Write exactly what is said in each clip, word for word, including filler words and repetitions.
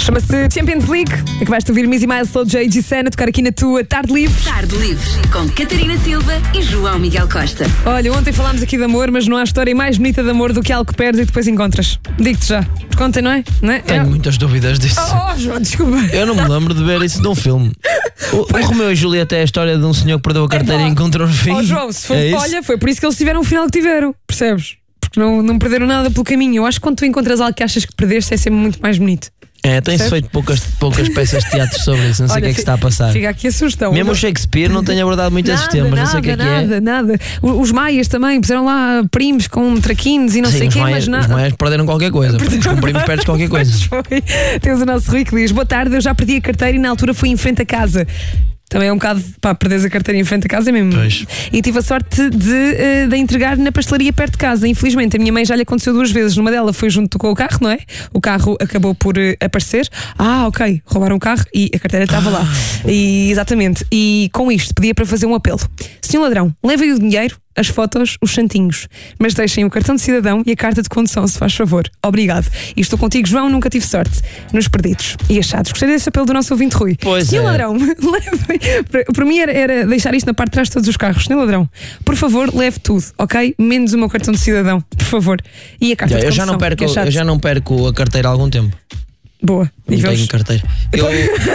Chama-se Champions League. Acabaste de ouvir Missy Miles, Slow J G Sen a tocar aqui na tua Tarde Livre. Tarde Livre, com Catarina Silva e João Miguel Costa. Olha, ontem falámos aqui de amor, mas não há história mais bonita de amor do que algo que perdes e depois encontras. Digo-te já. Contem, não é? Não é? Tenho é... muitas dúvidas disso. Oh, oh, João, desculpa. Eu não me lembro de ver isso num filme. O, o Romeu e Julieta é a história de um senhor que perdeu a carteira é, e encontrou os filhos. Oh, João, se for, é olha, foi por isso que eles tiveram o final que tiveram. Percebes? Porque não, não perderam nada pelo caminho. Eu acho que quando tu encontras algo que achas que perdeste é sempre muito mais bonito. É, tem-se feito poucas, poucas peças de teatro sobre isso. Não sei o que é que se está a passar. Fica aqui a sugestão. Mesmo o Shakespeare não tem abordado muito nada, esses temas. Nada, não sei o que é que é. nada, nada. Os maias também puseram lá primos com traquinos e não Sim, sei o quê, maias, mas nada. Os maias perderam qualquer coisa. Porque os primos perdes qualquer coisa. Temos o nosso Rui que diz: boa tarde, eu já perdi a carteira e na altura fui em frente a casa. Também é um bocado, pá, perderes a carteira em frente a casa mesmo. Pois. E tive a sorte de, uh, de entregar na pastelaria perto de casa. Infelizmente, a minha mãe já lhe aconteceu duas vezes. Numa delas foi junto com o carro, não é? O carro acabou por uh, aparecer. Ah, ok, roubaram o carro e a carteira estava lá. E, exatamente. E com isto, pedia para fazer um apelo: senhor ladrão, levem o dinheiro, as fotos, os santinhos, mas deixem o cartão de cidadão e a carta de condução, se faz favor. Obrigado. E estou contigo, João, nunca tive sorte nos perdidos e achados. Gostei desse apelo do nosso ouvinte Rui. Pois senhor é. ladrão, levem. Para mim era, era deixar isto na parte de trás de todos os carros. Senhor ladrão, por favor, leve tudo, ok? Menos o meu cartão de cidadão, por favor. E a carta Já, de eu, condução. já não perco, que é chato. eu já não perco a carteira há algum tempo. Boa. Não tenho carteira. Eu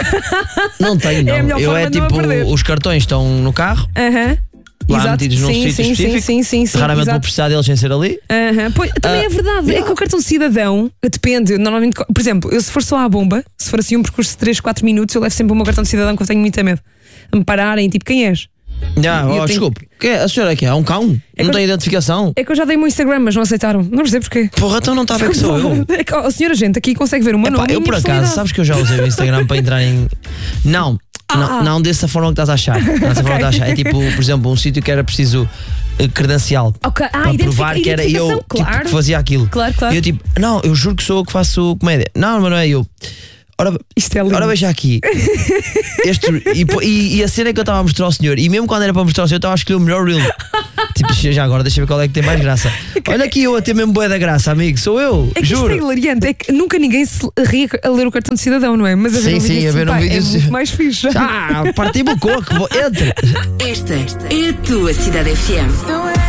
não tenho, não. É a melhor eu forma é de não tipo, a perder. os cartões estão no carro. Aham. Lá Exato. metidos num Sim, sítio sim, específico. sim, sim, sim, Raramente exato. vou precisar deles sem ser ali. Uhum. Pois, também Ah, é verdade, é que o cartão de cidadão depende. Normalmente, por exemplo, eu se for só à bomba, se for assim um percurso de três, quatro minutos, eu levo sempre o meu cartão de cidadão, que eu tenho muito medo a me pararem, tipo, quem és? Já, Eu oh, tenho- desculpe. Que é? A senhora é que é? Um cão? É não que- tem identificação? É que eu já dei o meu Instagram, mas não aceitaram. Não sei porquê. Porra, então não está a ver que sou eu. É que, oh, senhora gente, aqui consegue ver o meu Epá, nome e a eu minha por acaso, personalidade. sabes que eu já usei o Instagram para entrar em. Não, Ah. não, não dessa forma que estás a achar. Não dessa forma que estás a achar. É tipo, por exemplo, um sítio que era preciso eh, credencial. Ok. Ah, para identifica- provar que era eu identificação, tipo, claro. que fazia aquilo. Claro, claro. E eu tipo, não, eu juro que sou eu que faço comédia. Não, mas não é eu. Ora, Isto é lindo. ora veja aqui. Este, e, po- e, e a cena é que eu estava a mostrar ao senhor, e mesmo quando era para mostrar ao senhor, eu estava a escolher o melhor reel. Tipo, já agora, deixa eu ver qual é que tem mais graça. Olha aqui eu a ter mesmo bué da graça, amigo, sou eu. É que isto é juro. hilariante. É que nunca ninguém se ria a ler o cartão de cidadão, não é? Mas a ver Sim, um sim, vídeo a assim, ver um pá, vídeo é assim. muito mais fixe. Ah, parti-me o coco, vou- entra. Esta é a tua Cidade F M.